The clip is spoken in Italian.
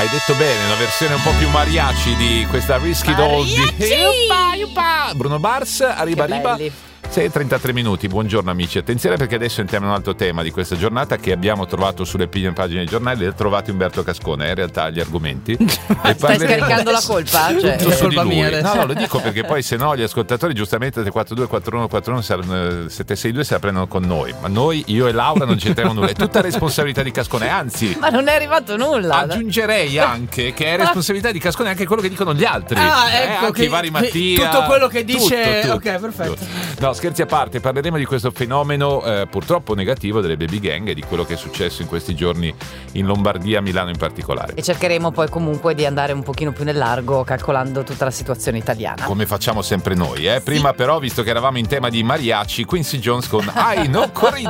Hai detto bene, una versione un po' più mariachi di questa Risky Doll di Bruno Mars. Arriba. 6:33 minuti, buongiorno amici, attenzione perché adesso entriamo in un altro tema di questa giornata che abbiamo trovato sulle prime pagine dei giornali. Le ha trovati Umberto Cascone, in realtà gli argomenti. Stai scaricando la colpa? Cioè, tutto è su colpa di lui. mia adesso. No, lo dico perché poi se no gli ascoltatori giustamente 342 4141 762 se la prendono con noi, ma noi, io e Laura non c'entriamo nulla, è tutta responsabilità di Cascone, anzi ma non è arrivato nulla. aggiungerei anche che è responsabilità di Cascone anche quello che dicono gli altri. Ecco, anche i vari Mattia, tutto quello che dice tutto. Ok, perfetto. No, scherzi a parte, parleremo di questo fenomeno purtroppo negativo delle baby gang e di quello che è successo in questi giorni in Lombardia, a Milano in particolare. E cercheremo poi comunque di andare un pochino più nel largo calcolando tutta la situazione italiana. Come facciamo sempre noi, Prima però, visto che eravamo in tema di mariachi, Quincy Jones con I Know Corinne.